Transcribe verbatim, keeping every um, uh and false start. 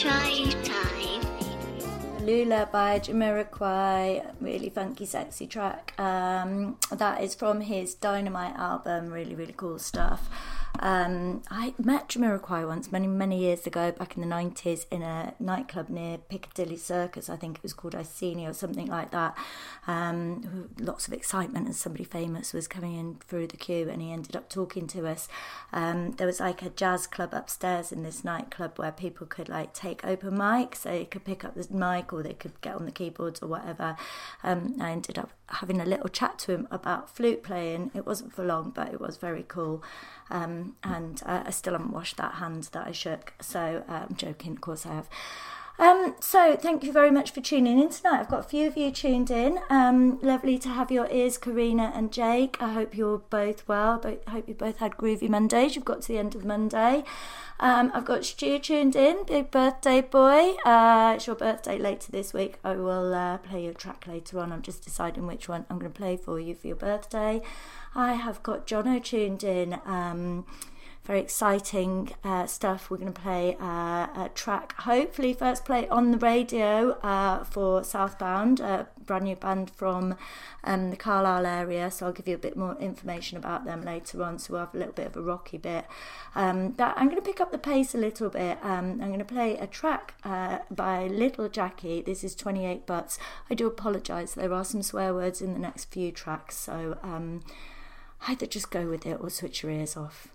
Chai time. Lula by Jamiroquai, really funky, sexy track. Um, that is from his Dynamite album, really, really cool stuff. Um, I met Jamiroquai once, many, many years ago, back in the nineties, in a nightclub near Piccadilly Circus. I think it was called Iceni or something like that. Um, lots of excitement as somebody famous was coming in through the queue, and he ended up talking to us. Um, there was like a jazz club upstairs in this nightclub where people could like take open mics, so you could pick up the mic or they could get on the keyboards or whatever. Um, I ended up having a little chat to him about flute playing. It wasn't for long, but it was very cool. Um, and uh, I still haven't washed that hand that I shook, so uh, I'm joking, of course I have. Um, so thank you very much for tuning in tonight. I've got a few of you tuned in. Um, lovely to have your ears, Karina and Jake. I hope you're both well. I hope you both had groovy Mondays. You've got to the end of Monday. Um, I've got Stu tuned in, big birthday boy. Uh, it's your birthday later this week. I will uh, play your track later on. I'm just deciding which one I'm going to play for you for your birthday. I have got Jono tuned in. Um, very exciting uh, stuff. We're going to play uh, a track, hopefully first play on the radio uh, for Southbound, a brand new band from um, the Carlisle area, so I'll give you a bit more information about them later on, so we'll have a little bit of a rocky bit. Um, but I'm going to pick up the pace a little bit. Um, I'm going to play a track uh, by Little Jackie. This is twenty-eight Butts. I do apologise, there are some swear words in the next few tracks, so um, either just go with it or switch your ears off.